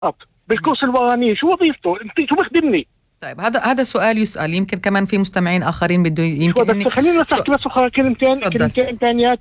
بالكورس الوراني، شو وظيفته؟ انت شو بخدمني؟ طيب هذا سؤال يسأل، يمكن كمان في مستمعين آخرين بده يمكن بس خلينا نحكي بس كلمتين ثانيات.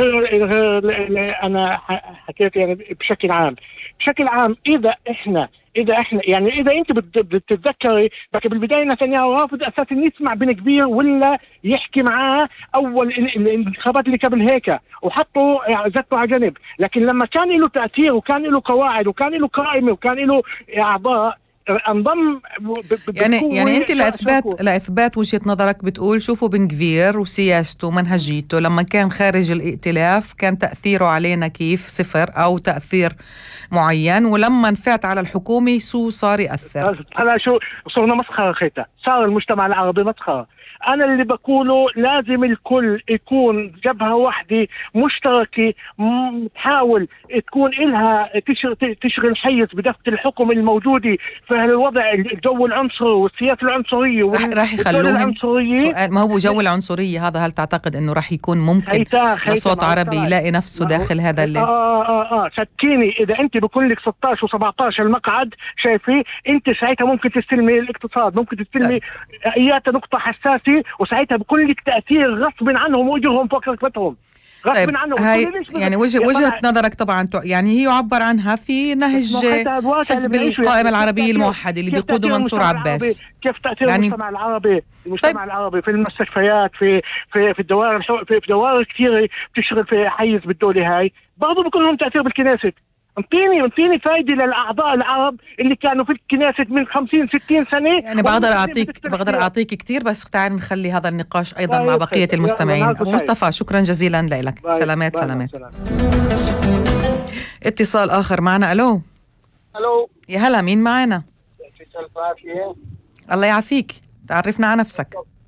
انا حكيت يعني بشكل عام اذا احنا يعني اذا انت بتتذكري بالبدايه نتنياهو رافض اساسا يسمع بن كبير ولا يحكي معاه اول الانتخابات اللي قبل هيك، وحطوا زته على جنب. لكن لما كان له تاثير وكان له قواعد وكان له قائمه وكان له اعضاء انضم يعني انت لاثبات وجهة نظرك بتقول شوفوا بن كبير وسياسته ومنهجيته لما كان خارج الائتلاف كان تأثيره علينا كيف صفر او تأثير معين، ولما نفعت على الحكومة صار يأثر. هلا شو صرنا مسخرة خيتا، صار المجتمع العربي مسخرة. أنا اللي بقوله لازم الكل يكون جبهة واحدة مشتركة، تحاول تكون إلها تشغل حيز بدفة الحكم الموجودة في هالوضع، الجو العنصري والسياسة العنصرية راح يخلوهم سؤال. ما هو جو العنصرية هذا، هل تعتقد إنه راح يكون ممكن لصوت عربي يلاقي نفسه داخل هذا اللي شكيني إذا أنت بكون لك 16 و17 المقعد شايفي أنت ساعتها ممكن تستلمي الاقتصاد، ممكن تستلمي أي نقطة حساسة، وساعتها بكون لك تأثير غصب عنهم وجههم فوق ركبتهم غصب عنهم. يعني وجهة نظرك طبعا يعني هي يعبر عنها في نهج حزب القائمة العربية الموحدة اللي بيقوده منصور عباس. كيف تأثير يعني المجتمع العربي في المستشفيات، في الدوائر، في دوائر كثيرة بتشتغل في حيز بالدولة هاي، برضو بيكون لهم تأثير بالكنيست. انطيني فايدة للأعضاء العرب اللي كانوا في الكنيست من 50-60 سنة. يعني بقدر أعطيك كثير، بس تعال نخلي هذا النقاش أيضا مع بقية المستمعين. أبو مصطفى شكرا جزيلا لك. سلامات. اتصال آخر معنا. ألو يا هلا، مين معنا؟ الله يعافيك، تعرفنا على نفسك.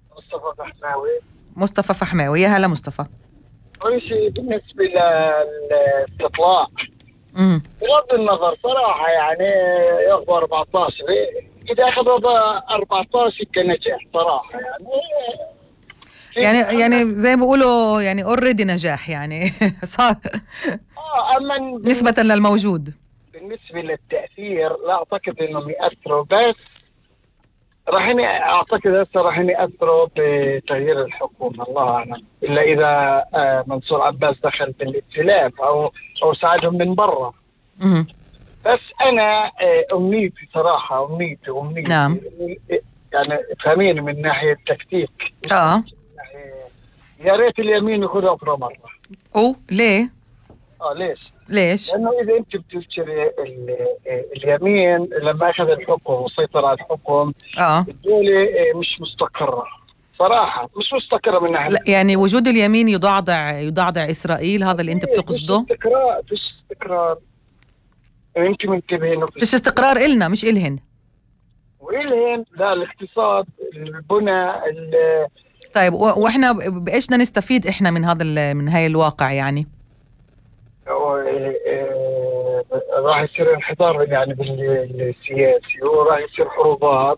مصطفى فحماوي. يا هلا مصطفى. أول شيء بالنسبة للاستطلاع، بغض النظر صراحة يعني ياخذوا 14، إذا أخذوا 14 يمكن نجاح صراحة يعني زي ما بيقولوا يعني اوريدي نجاح يعني صار أما نسبة للموجود. بالنسبة للتأثير لا أعتقد إنهم يأثروا، بس أعتقد هسه راح يأثروا بتغيير الحكومة، الله أعلم، إلا إذا منصور عباس دخل بالائتلاف أو ساعدهم من برا. بس أنا أمنيتي صراحة أمنيتي نعم. يعني فهميني من ناحية تكتيك. يا ريت اليمين ياخذها أخرى مرة. ليه؟ ليش؟ لأنه إذا أنت بتذكر اليمين لما أخذ الحكم وسيطر على الحكم الدولة مش مستقرة صراحة، مش مستقرة من ناحية. يعني وجود اليمين يضعضع إسرائيل، هذا اللي أنت بتقصده؟ فيش استقرار. أنت منتبهين فيش استقرار إلنا مش إلهن. وإلهن لا، الاقتصاد، البنى، طيب وإحنا بإيش بدنا نستفيد إحنا من هاي الواقع يعني؟ راح يصير انحدار يعني بالسياسي، وراح يصير حروبات.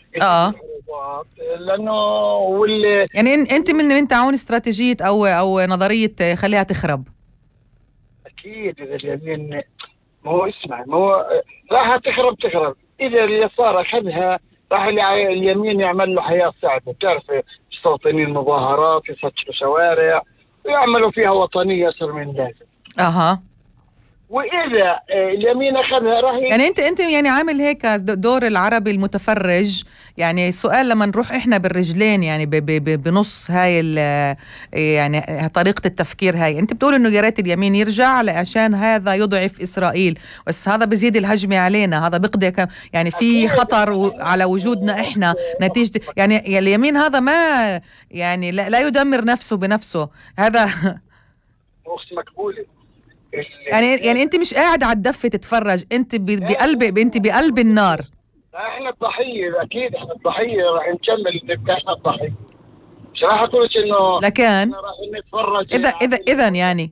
لانه يعني انت من تعاون استراتيجيه او نظريه خليها تخرب. اكيد اذا اليمين ما هو راح تخرب. اذا اليسار اخذها راح اليمين يعمل له حياه صعبه، بتعرف مستوطنين مظاهرات، يسكروا شوارع ويعملوا فيها وطنيه اكثر من لازم. وإذا اليمين أخذها راح يعني أنت يعني عامل هيك دور العربي المتفرج. يعني السؤال لما نروح إحنا بالرجلين يعني بنص هاي يعني طريقة التفكير هاي، أنت بتقول إنه يا ريت اليمين يرجع عشان هذا يضعف إسرائيل، بس هذا بزيد الهجمة علينا، هذا بقضي يعني في خطر على وجودنا إحنا نتيجة يعني اليمين هذا ما يعني لا يدمر نفسه بنفسه، هذا مش مقبول. يعني انت مش قاعد على الدفة تتفرج، انت بقلب النار. احنا الضحية، اكيد احنا الضحية، راح نكمل نبقى احنا الضحية، مش راح اقولش انه لكن راح نتفرج. اذا يعني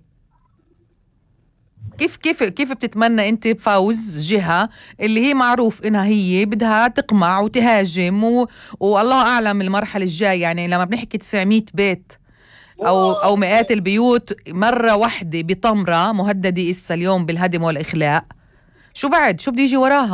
كيف بتتمنى انت فوز جهة اللي هي معروف انها هي بدها تقمع وتهاجم والله اعلم المرحلة الجاية، يعني لما بنحكي 900 بيت أو مئات البيوت مرة واحدة بطمرة مهددة اليوم بالهدم والإخلاء، شو بعد؟ شو بده يجي وراها؟